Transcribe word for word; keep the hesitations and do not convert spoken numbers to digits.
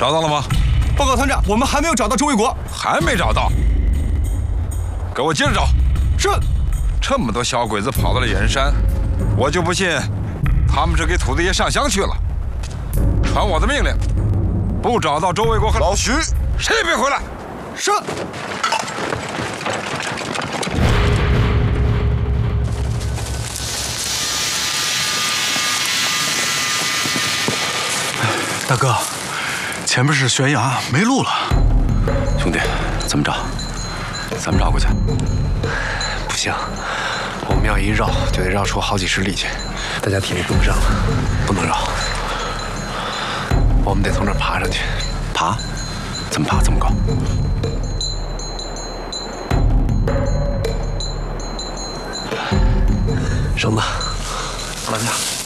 找到了吗？ 报告团长，我们还没有找到周卫国， 还没找到。给我接着找。 是。 这么多小鬼子跑到了远山，我就不信他们是给土地爷上香去了。传我的命令，不找到周卫国和老徐， 谁也别回来。 是。 大哥，前面是悬崖，没路了。 兄弟，怎么着？咱们绕过去？ 不行，我们要一绕就得绕出好几十里去，大家体力跟不上了，不能绕。我们得从这儿爬上去。 爬？怎么爬？这么高？ 绳子， 老大。